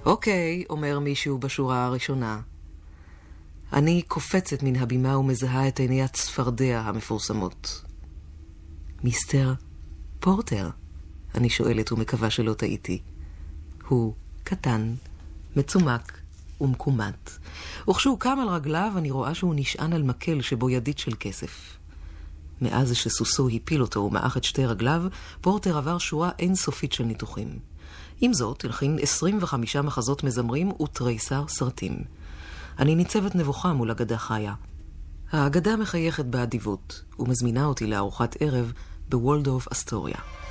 אוקיי, אומר מישהו בשורה הראשונה. אני קופצת מן הבימה ומזהה את עיני הצפרדע המפורסמות. מיסטר פורטר, אני שואלת ומקווה שלא טעיתי. הוא קטן, מצומק ומקומט. וכשהוא קם על רגליו אני רואה שהוא נשען על מקל שבו ידית של כסף. מאז שסוסו הפיל אותו ומעך את שתי רגליו, פורטר עבר שורה אינסופית של ניתוחים. עם זאת, הלחין 25 מחזות מזמרים ותריסר סרטים. אני ניצבת נבוכה מול אגדה חיה. האגדה מחייכת באדיבות ומזמינה אותי לארוחת ערב בוולדורף אסטוריה.